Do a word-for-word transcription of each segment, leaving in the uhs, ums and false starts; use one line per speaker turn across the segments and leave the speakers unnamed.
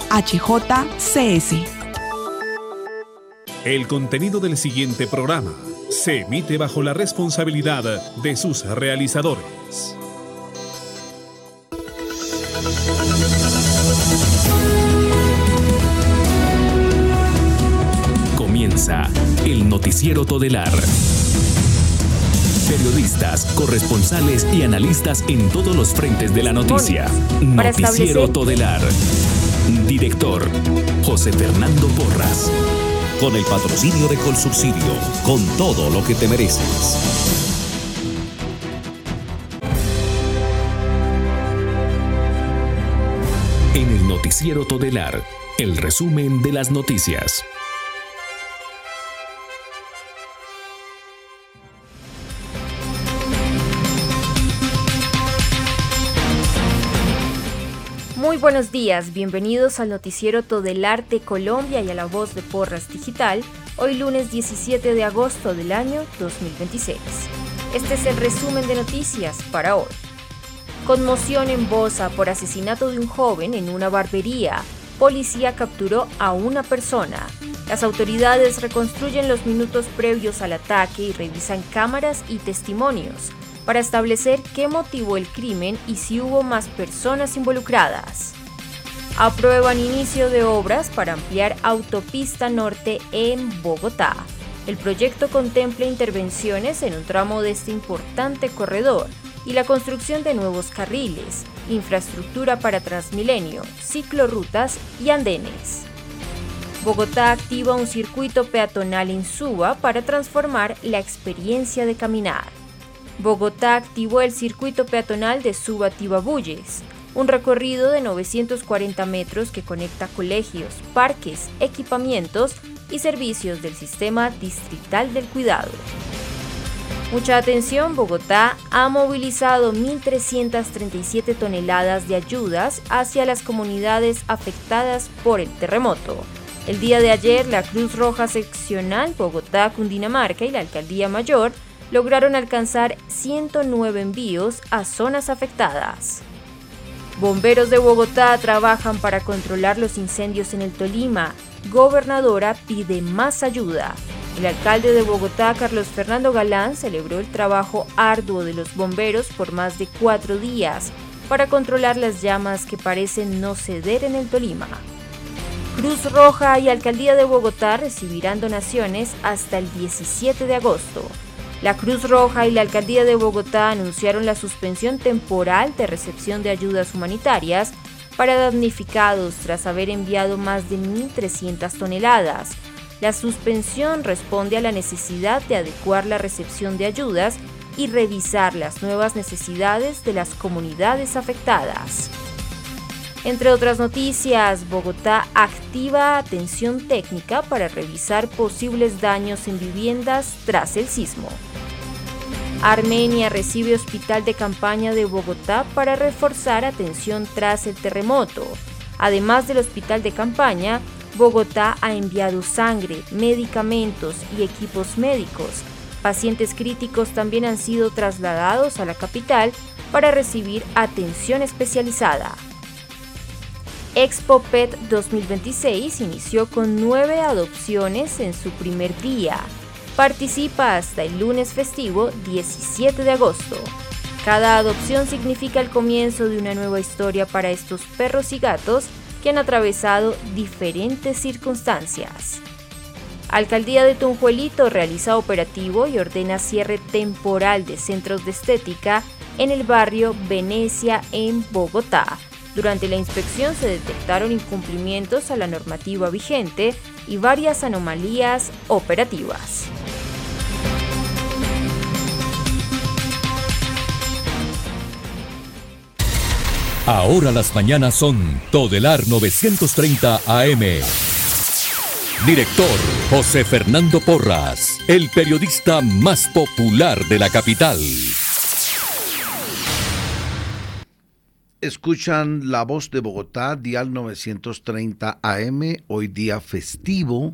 H J C S.
El contenido del siguiente programa se emite bajo la responsabilidad de sus realizadores. Comienza el Noticiero Todelar. Periodistas, corresponsales y analistas en todos los frentes de la noticia.
Para
Noticiero
establecer...
Todelar. Director, José Fernando Porras.
Con el patrocinio de Colsubsidio, con todo lo que te mereces.
En el Noticiero Todelar, el resumen de las noticias.
Muy buenos días, bienvenidos al Noticiero Todelar de Colombia y a la voz de Porras Digital, hoy lunes diecisiete de agosto del año dos mil veintiséis. Este es el resumen de noticias para hoy. Conmoción en Bosa por asesinato de un joven en una barbería. Policía capturó a una persona. Las autoridades reconstruyen los minutos previos al ataque y revisan cámaras y testimonios para establecer qué motivó el crimen y si hubo más personas involucradas. Aprueban inicio de obras para ampliar Autopista Norte en Bogotá. El proyecto contempla intervenciones en un tramo de este importante corredor y la construcción de nuevos carriles, infraestructura para Transmilenio, ciclorrutas y andenes. Bogotá activa un circuito peatonal en Suba para transformar la experiencia de caminar. Bogotá activó el circuito peatonal de Suba-Tibabuyes, un recorrido de novecientos cuarenta metros que conecta colegios, parques, equipamientos y servicios del Sistema Distrital del Cuidado. Mucha atención, Bogotá ha movilizado mil trescientas treinta y siete toneladas de ayudas hacia las comunidades afectadas por el terremoto. El día de ayer, la Cruz Roja Seccional Bogotá, Cundinamarca y la Alcaldía Mayor lograron alcanzar ciento nueve envíos a zonas afectadas. Bomberos de Bogotá trabajan para controlar los incendios en el Tolima. Gobernadora pide más ayuda. El alcalde de Bogotá, Carlos Fernando Galán, celebró el trabajo arduo de los bomberos por más de cuatro días para controlar las llamas que parecen no ceder en el Tolima. Cruz Roja y Alcaldía de Bogotá recibirán donaciones hasta el diecisiete de agosto. La Cruz Roja y la Alcaldía de Bogotá anunciaron la suspensión temporal de recepción de ayudas humanitarias para damnificados tras haber enviado más de mil trescientas toneladas. La suspensión responde a la necesidad de adecuar la recepción de ayudas y revisar las nuevas necesidades de las comunidades afectadas. Entre otras noticias, Bogotá activa atención técnica para revisar posibles daños en viviendas tras el sismo. Armenia recibe hospital de campaña de Bogotá para reforzar atención tras el terremoto. Además del hospital de campaña, Bogotá ha enviado sangre, medicamentos y equipos médicos. Pacientes críticos también han sido trasladados a la capital para recibir atención especializada. Expo Pet dos mil veintiséis inició con nueve adopciones en su primer día. Participa hasta el lunes festivo diecisiete de agosto. Cada adopción significa el comienzo de una nueva historia para estos perros y gatos que han atravesado diferentes circunstancias. Alcaldía de Tunjuelito realiza operativo y ordena cierre temporal de centros de estética en el barrio Venecia en Bogotá. Durante la inspección se detectaron incumplimientos a la normativa vigente y varias anomalías operativas.
Ahora las mañanas son Todelar novecientos treinta A M. Director José Fernando Porras, el periodista más popular de la capital.
Escuchan La Voz de Bogotá, dial novecientos treinta A M, hoy día festivo.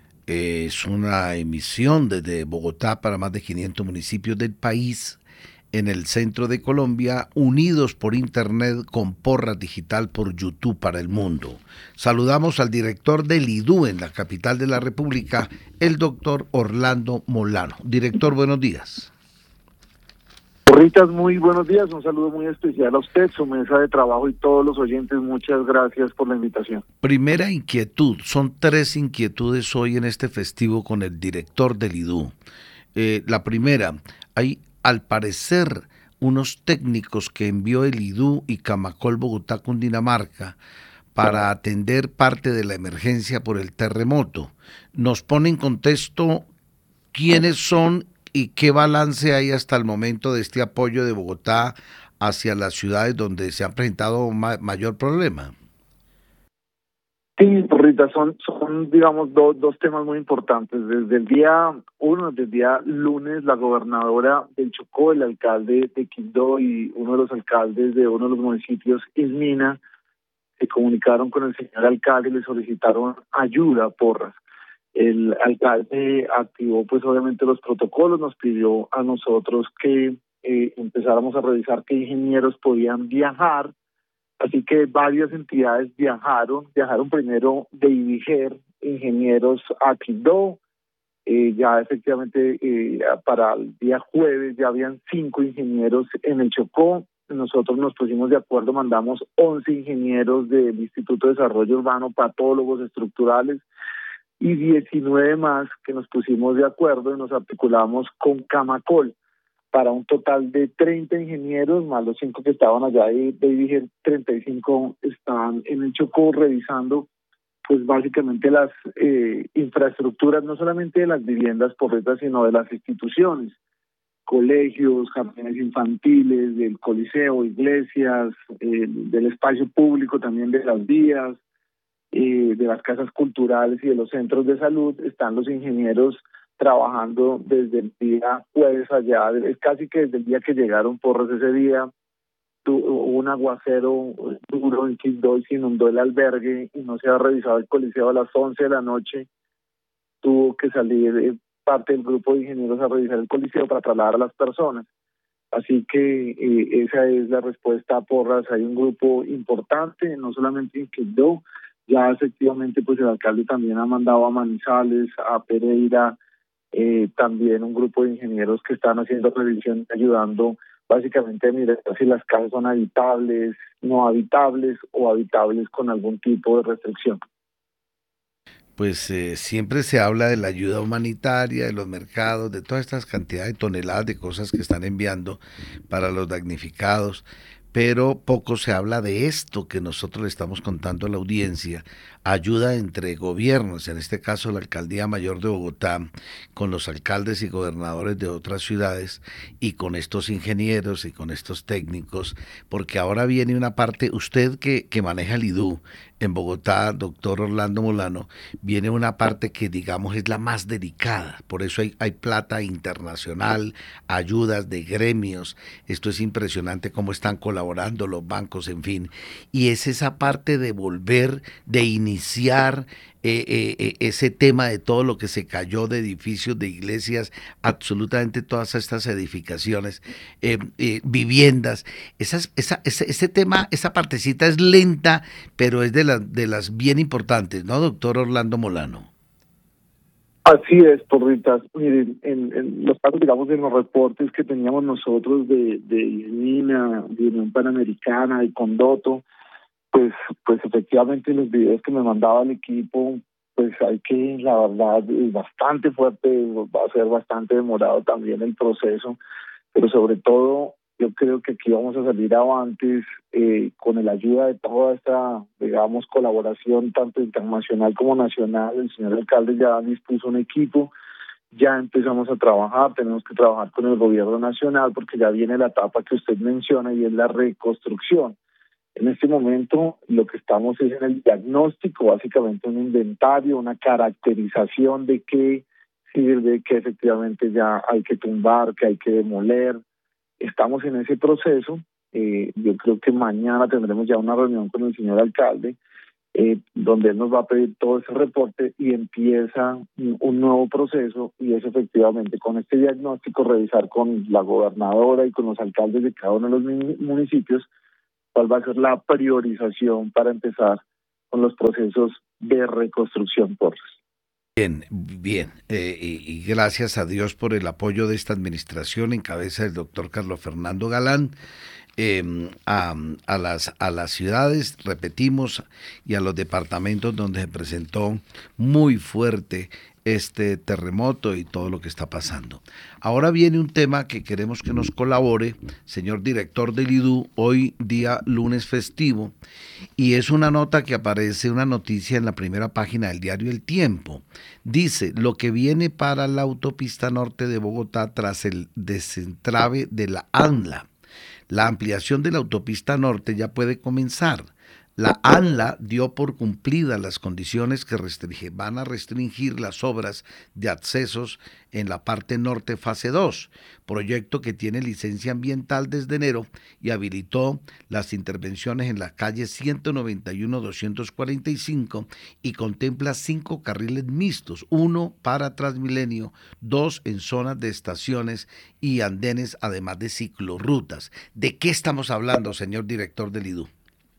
Es una emisión desde Bogotá para más de quinientos municipios del país, en el centro de Colombia, unidos por internet con Porras Digital por YouTube para el mundo. Saludamos al director del I D U en la capital de la República, el doctor Orlando Molano. Director, buenos días.
Porritas, muy buenos días, un saludo muy especial a usted, su mesa de trabajo y todos los oyentes, muchas gracias por la invitación.
Primera inquietud, son tres inquietudes hoy en este festivo con el director del I D U. Eh, la primera, hay al parecer unos técnicos que envió el I D U y Camacol Bogotá, Cundinamarca, para atender parte de la emergencia por el terremoto. Nos pone en contexto quiénes son y qué balance hay hasta el momento de este apoyo de Bogotá hacia las ciudades donde se han presentado ma- mayor problema.
Sí, Rita, son, son digamos, do, dos temas muy importantes. Desde el día uno, desde el día lunes, la gobernadora del Chocó, el alcalde de Quibdó y uno de los alcaldes de uno de los municipios, Ismina, se comunicaron con el señor alcalde y le solicitaron ayuda a Porras. El alcalde activó pues obviamente los protocolos, nos pidió a nosotros que eh, empezáramos a revisar qué ingenieros podían viajar, así que varias entidades viajaron, viajaron primero de IBIGER, ingenieros a Quibdó, eh, ya efectivamente eh, para el día jueves ya habían cinco ingenieros en el Chocó, nosotros nos pusimos de acuerdo, mandamos once ingenieros del Instituto de Desarrollo Urbano, patólogos estructurales, y diecinueve más que nos pusimos de acuerdo y nos articulamos con Camacol para un total de treinta ingenieros, más los cinco que estaban allá de, de IBIGER, treinta y cinco están en el Chocó revisando pues básicamente las eh, infraestructuras, no solamente de las viviendas porretas, sino de las instituciones, colegios, jardines infantiles, del coliseo, iglesias, eh, del espacio público, también de las vías, Eh, de las casas culturales y de los centros de salud. Están los ingenieros trabajando desde el día jueves allá, es casi que desde el día que llegaron Porras. Ese día tuvo un aguacero duro en Quibdó y se inundó el albergue y no se ha revisado el coliseo. A las once de la noche tuvo que salir eh, parte del grupo de ingenieros a revisar el coliseo para trasladar a las personas. Así que eh, esa es la respuesta a Porras. Hay un grupo importante, no solamente en Quibdó. Ya efectivamente pues el alcalde también ha mandado a Manizales, a Pereira, eh, también un grupo de ingenieros que están haciendo revisión, ayudando básicamente a mirar si las casas son habitables, no habitables o habitables con algún tipo de restricción.
Pues eh, siempre se habla de la ayuda humanitaria, de los mercados, de todas estas cantidades de toneladas de cosas que están enviando para los damnificados, pero poco se habla de esto que nosotros le estamos contando a la audiencia, ayuda entre gobiernos, en este caso la Alcaldía Mayor de Bogotá, con los alcaldes y gobernadores de otras ciudades y con estos ingenieros y con estos técnicos, porque ahora viene una parte, usted que, que maneja el I D U en Bogotá, doctor Orlando Molano, viene una parte que digamos es la más delicada, por eso hay, hay plata internacional, ayudas de gremios, esto es impresionante cómo están colaborando los bancos, en fin, y es esa parte de volver, de iniciar eh, eh, ese tema de todo lo que se cayó de edificios, de iglesias, absolutamente todas estas edificaciones, eh, eh, viviendas, esas, esa, ese, ese tema, esa partecita es lenta, pero es de, la, de las bien importantes, ¿no, doctor Orlando Molano?
Así es, Porritas. Miren, en, en los casos, digamos, en los reportes que teníamos nosotros de, de Ismina, de Unión Panamericana, de Condoto, pues, pues efectivamente los videos que me mandaba el equipo, pues hay que, la verdad, es bastante fuerte, va a ser bastante demorado también el proceso, pero sobre todo yo creo que aquí vamos a salir avantes eh, con la ayuda de toda esta, digamos, colaboración tanto internacional como nacional. El señor alcalde ya dispuso un equipo, ya empezamos a trabajar, tenemos que trabajar con el gobierno nacional porque ya viene la etapa que usted menciona y es la reconstrucción. En este momento lo que estamos es en el diagnóstico, básicamente un inventario, una caracterización de qué sirve, que efectivamente ya hay que tumbar, que hay que demoler. Estamos en ese proceso, eh, yo creo que mañana tendremos ya una reunión con el señor alcalde eh, donde él nos va a pedir todo ese reporte y empieza un, un nuevo proceso, y es efectivamente con este diagnóstico revisar con la gobernadora y con los alcaldes de cada uno de los municipios cuál va a ser la priorización para empezar con los procesos de reconstrucción, Porras.
Bien, bien, eh, y, y gracias a Dios por el apoyo de esta administración en cabeza del doctor Carlos Fernando Galán, eh, a, a, las, a las ciudades, repetimos, y a los departamentos donde se presentó muy fuerte este terremoto y todo lo que está pasando. Ahora viene un tema que queremos que nos colabore, señor director del I D U, hoy día lunes festivo, y es una nota que aparece, una noticia en la primera página del diario El Tiempo. Dice, lo que viene para la autopista norte de Bogotá tras el desentrave de la ANLA. La ampliación de la autopista norte ya puede comenzar. La ANLA dio por cumplidas las condiciones que restringe, van a restringir las obras de accesos en la parte norte fase dos, proyecto que tiene licencia ambiental desde enero y habilitó las intervenciones en la calle ciento noventa y uno doscientos cuarenta y cinco y contempla cinco carriles mixtos, uno para Transmilenio, dos en zonas de estaciones y andenes, además de ciclorrutas. ¿De qué estamos hablando, señor director del I D U?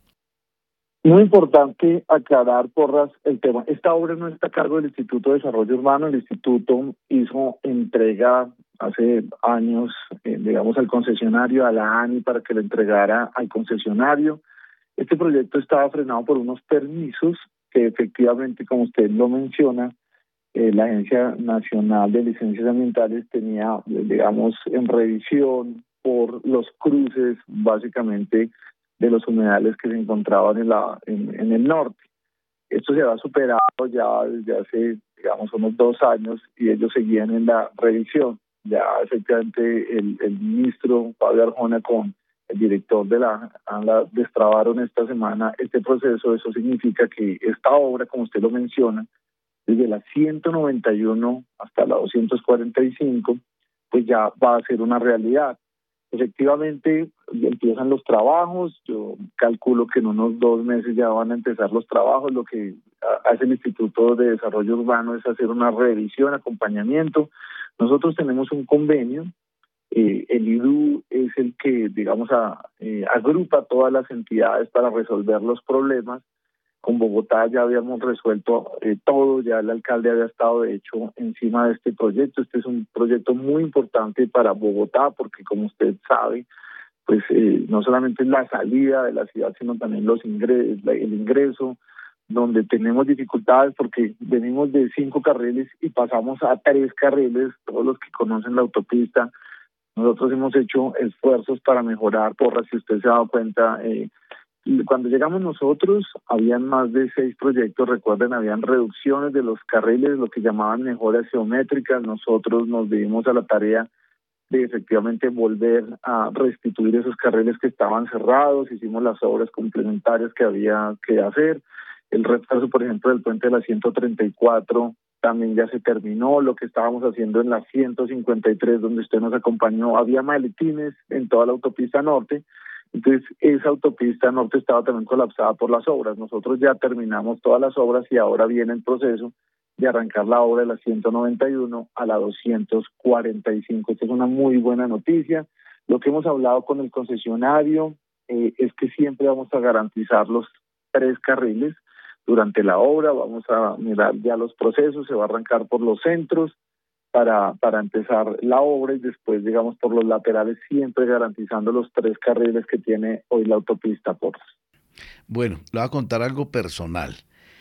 Muy importante aclarar, Porras, el tema. Esta obra no está a cargo del Instituto de Desarrollo Urbano. El Instituto hizo entrega hace años, eh, digamos, al concesionario, a la ANI, para que le entregara al concesionario. Este proyecto estaba frenado por unos permisos que efectivamente, como usted lo menciona, eh, la Agencia Nacional de Licencias Ambientales tenía, digamos, en revisión por los cruces, básicamente, de los humedales que se encontraban en, la, en, en el norte. Esto se había superado ya desde hace, digamos, unos dos años y ellos seguían en la revisión. Ya efectivamente el, el ministro Fabio Arjona con el director de la ANLA destrabaron esta semana este proceso. Eso significa que esta obra, como usted lo menciona, desde la ciento noventa y uno hasta la doscientos cuarenta y cinco, pues ya va a ser una realidad. Efectivamente, empiezan los trabajos. Yo calculo que en unos dos meses ya van a empezar los trabajos. Lo que hace el Instituto de Desarrollo Urbano es hacer una revisión, acompañamiento. Nosotros tenemos un convenio. Eh, el I D U es el que, digamos, a, eh, agrupa todas las entidades para resolver los problemas. Con Bogotá ya habíamos resuelto eh, todo, ya el alcalde había estado, de hecho, encima de este proyecto. Este es un proyecto muy importante para Bogotá porque, como usted sabe, pues eh, no solamente es la salida de la ciudad, sino también los ingresos, el ingreso, donde tenemos dificultades porque venimos de cinco carriles y pasamos a tres carriles. Todos los que conocen la autopista, nosotros hemos hecho esfuerzos para mejorar. Porra, si usted se ha dado cuenta, eh, cuando llegamos nosotros, habían más de seis proyectos. Recuerden, habían reducciones de los carriles, lo que llamaban mejoras geométricas. Nosotros nos dimos a la tarea de efectivamente volver a restituir esos carriles que estaban cerrados. Hicimos las obras complementarias que había que hacer. El retraso, por ejemplo, del puente de la ciento treinta y cuatro también ya se terminó. Lo que estábamos haciendo en la ciento cincuenta y tres, donde usted nos acompañó, había maletines en toda la autopista norte. Entonces, esa autopista norte estaba también colapsada por las obras. Nosotros ya terminamos todas las obras y ahora viene el proceso de arrancar la obra de la ciento noventa y uno a la doscientos cuarenta y cinco. Esta es una muy buena noticia. Lo que hemos hablado con el concesionario eh, es que siempre vamos a garantizar los tres carriles durante la obra. Vamos a mirar ya los procesos. Se va a arrancar por los centros para para empezar la obra y después, digamos, por los laterales, siempre garantizando los tres carriles que tiene hoy la autopista Porras.
Bueno, le voy a contar algo personal.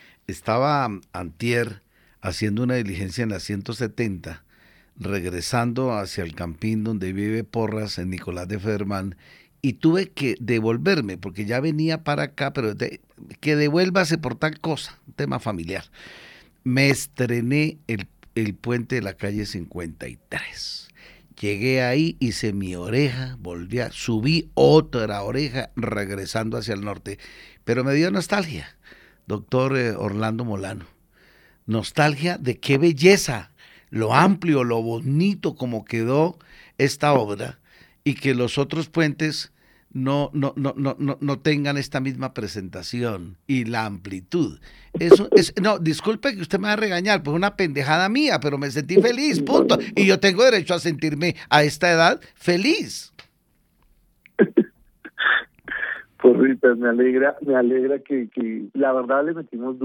Estaba antier haciendo una diligencia en la ciento setenta, regresando hacia el campín donde vive Porras, en Nicolás de Federman, y tuve que devolverme, porque ya venía para acá, pero de, que devuélvase por tal cosa, un tema familiar. Me estrené el el puente de la calle cincuenta y tres. Llegué ahí, hice mi oreja, volví a, subí otra oreja regresando hacia el norte, pero me dio nostalgia, doctor eh, Orlando Molano, nostalgia de qué belleza, lo amplio, lo bonito como quedó esta obra, y que los otros puentes no, no, no, no, no, no tengan esta misma presentación y la amplitud. Eso es, no, disculpe que usted me va a regañar, pues una pendejada mía, pero me sentí feliz, punto. Y yo tengo derecho a sentirme a esta edad feliz.
Porritas, me alegra, me alegra que, que la verdad le metimos